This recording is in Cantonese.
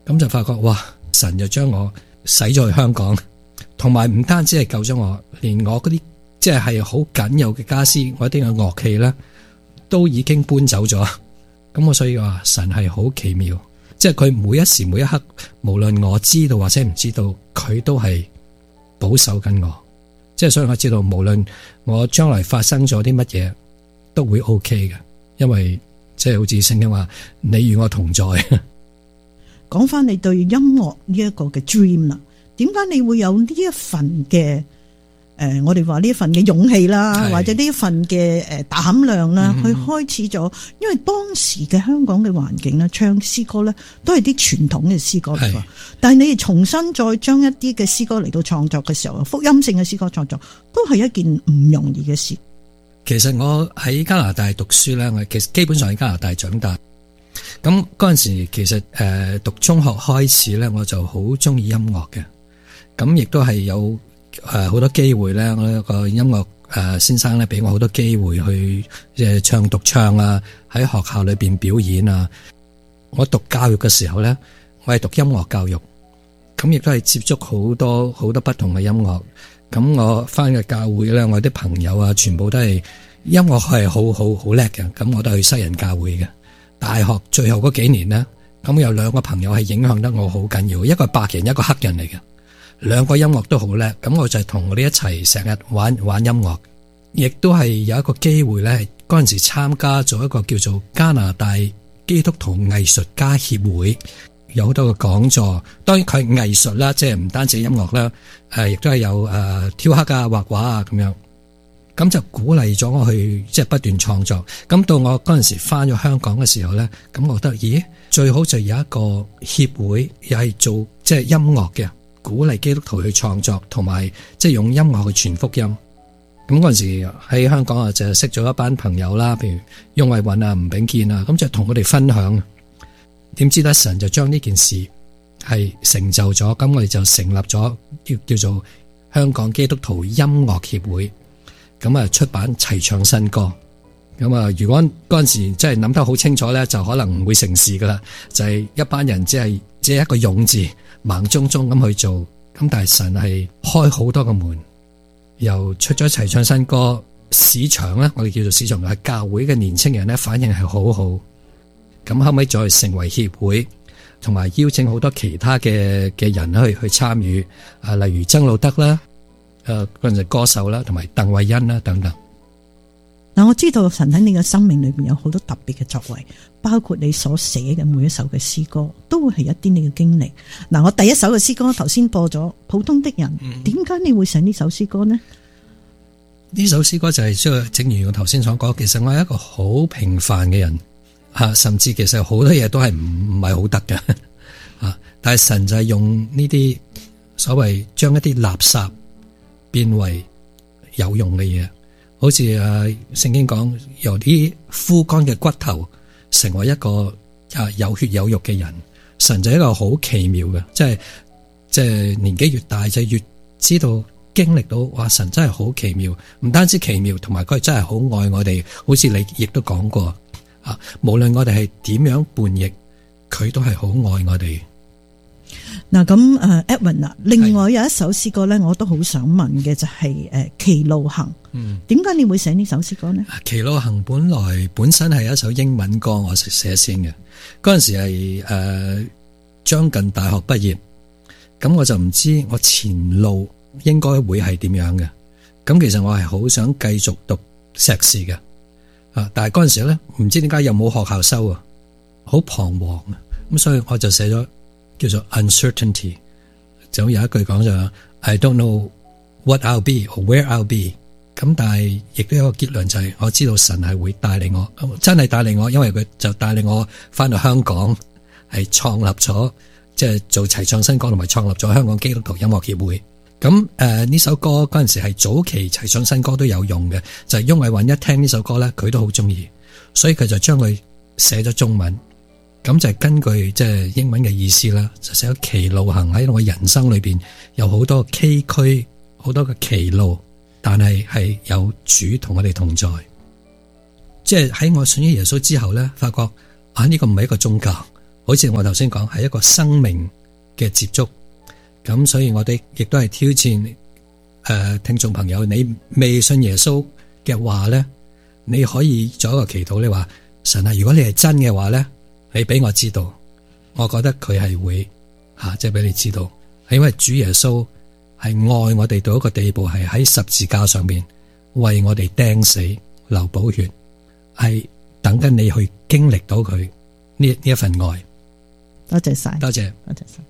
咁就發覺哇，神就將我使咗去香港，同埋唔單止係救咗我，連我嗰啲即係好僅有嘅家私，我啲嘅樂器咧，都已經搬走咗。咁我所以話神係好奇妙，即係佢每一時每一刻，無論我知道或者唔知道，佢都係保守緊我。即係所以我知道，無論我將來發生咗啲乜嘢，都會 OK 嘅，因為即係好似聖經話，你與我同在。 講翻你對音樂呢一個嘅 dream 啦，點解你會有呢一份嘅我哋話呢一份嘅勇氣啦，或者呢一份嘅膽量啦，去開始咗？因為當時嘅香港嘅環境咧，唱詩歌咧都係啲傳統嘅詩歌嚟㗎，但係你哋重新再將一啲嘅詩歌嚟到創作嘅時候，福音性嘅詩歌創作都係一件唔容易嘅事。 其實我喺加拿大讀書咧，我其實基本上喺加拿大長大。咁嗰陣時其實讀中學開始咧，我就好中意音樂嘅。咁亦都係有好多機會咧，我個音樂先生咧俾我好多機會去獨唱啊，喺學校裏邊表演啊。我讀教育嘅時候咧，我係讀音樂教育，咁亦都係接觸好多不同嘅音樂。咁我翻嘅教會咧，我啲朋友啊，全部都係音樂係好叻嘅。咁我都去西人教會嘅。大學最後嗰幾年呢，咁有兩個朋友係影響得我好緊要，一個係白人，一個黑人嚟嘅，兩個音樂都好叻，咁我就同我哋一齊成日玩音樂，亦都係有一個機會咧，嗰陣時參加咗一個叫做加拿大基督徒藝術家協會，有好多個講座，當然佢係藝術啦，即係唔單止音樂啦，亦都係有雕刻啊、畫畫啊咁樣。咁就鼓勵咗我去即係不斷創作。咁到我嗰陣時翻咗香港嘅時候咧，咁我覺得咦，最好就有一個協會，又係做即係音樂嘅，鼓勵基督徒去創作，同埋即係用音樂去傳福音。咁嗰陣時喺香港啊，就識咗一班朋友啦，譬如翁偉允啊、吳炳堅啊，咁就同佢哋分享。點知咧，神就將呢件事係成就咗，咁我哋就成立咗叫做香港基督徒音樂協會。咁啊，出版齊唱新歌。咁啊，如果嗰陣時真係諗得好清楚咧，就可能唔會成事噶啦。就係一班人只係一個勇字，盲中中咁去做。咁但係神係開好多個門，又出咗齊唱新歌。市場咧，我哋叫做市場係教會嘅年青人咧，反應係好好。咁後尾再成為協會，同埋邀請好多其他嘅人去參與。例如曾路德啦。嗰陣時歌手啦，同埋鄧惠欣啦等等。 嗱，我知道神喺你嘅生命裏邊有好多特別嘅作為，包括你所寫嘅每一首嘅詩歌，都會係一啲你嘅經歷。嗱，我第一首嘅詩歌頭先播咗《普通的人》，點解你會寫呢首詩歌呢？ 呢首詩歌就係正如我頭先所講，其實我係一個好平凡嘅人吓，甚至其實好多嘢都係唔係好得嘅吓，但係神就係用呢啲所謂將一啲垃圾變為有用嘅嘢，好似聖經講，由啲枯乾嘅骨頭成為一個有血有肉嘅人。神就係一個好奇妙嘅，即係年紀越大就越知道經歷到，哇！神真係好奇妙，唔單止奇妙，同埋佢真係好愛我哋。好似你亦都講過啊，無論我哋係點樣叛逆，佢都係好愛我哋。 嗱，咁Edwin啊，另外有一首詩歌咧，我都好想問嘅就係《歧路行》。點解你會寫呢首詩歌呢？《 歧路行》本身係一首英文歌，我寫先嘅。嗰陣時係將近大學畢業，咁我就唔知我前路應該會係點樣嘅。咁其實我係好想繼續讀碩士嘅，但係嗰陣時咧唔知點解又冇學校收啊，好彷徨啊。咁所以我就寫咗叫做 uncertainty， 就有一句講就 I don't know what I'll be or where I'll be。咁但係亦都有一個結論，就係我知道神係會帶領我，真係帶領我，因為佢就帶領我翻到香港，係創立咗即係做齊唱新歌，同埋創立咗香港基督徒音樂協會。咁呢首歌嗰陣時係早期齊唱新歌都有用嘅，就係翁偉允一聽呢首歌咧，佢都好中意，所以佢就將佢寫咗中文。咁就係根據即係英文嘅意思啦，就寫咗歧路行。喺我人生裏邊有好多崎嶇，好多嘅歧路，但係有主同我哋同在。即係喺我信咗耶穌之後咧，發覺呢個唔係一個宗教， 好似我頭先講，係一個生命嘅接觸。咁所以我哋亦都係挑戰聽眾朋友，你未信耶穌嘅話咧，你可以做一個祈禱，你話神啊，如果你係真嘅話咧，你俾我知道，我覺得佢係會即係俾你知道，係因為主耶穌係愛我哋到一個地步，係喺十字架上面為我哋釘死流寶血，係等緊你去經歷到佢呢一份愛。 多謝晒， 多謝。 多謝晒。